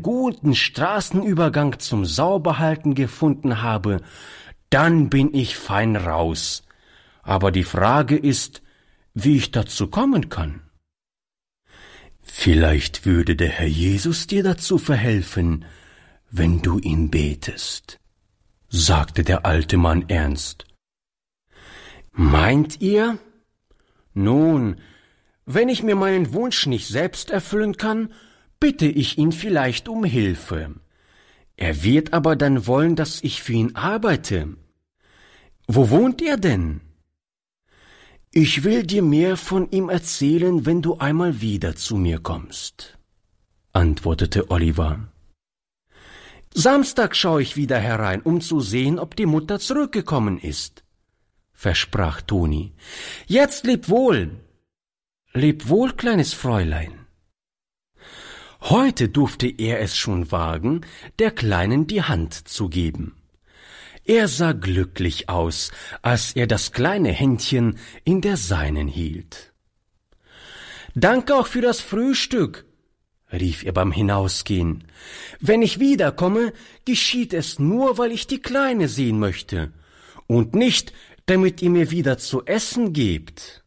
guten Straßenübergang zum Sauberhalten gefunden habe, dann bin ich fein raus. Aber die Frage ist, wie ich dazu kommen kann. Vielleicht würde der Herr Jesus dir dazu verhelfen, wenn du ihn betest, sagte der alte Mann ernst. Meint ihr? Nun, wenn ich mir meinen Wunsch nicht selbst erfüllen kann, bitte ich ihn vielleicht um Hilfe. Er wird aber dann wollen, dass ich für ihn arbeite. Wo wohnt er denn? Ich will dir mehr von ihm erzählen, wenn du einmal wieder zu mir kommst, antwortete Oliver. Samstag schaue ich wieder herein, um zu sehen, ob die Mutter zurückgekommen ist, versprach Toni. Jetzt leb wohl. Leb wohl, kleines Fräulein. Heute durfte er es schon wagen, der Kleinen die Hand zu geben. Er sah glücklich aus, als er das kleine Händchen in der seinen hielt. »Danke auch für das Frühstück«, rief er beim Hinausgehen. »Wenn ich wiederkomme, geschieht es nur, weil ich die Kleine sehen möchte und nicht, damit ihr mir wieder zu essen gebt.«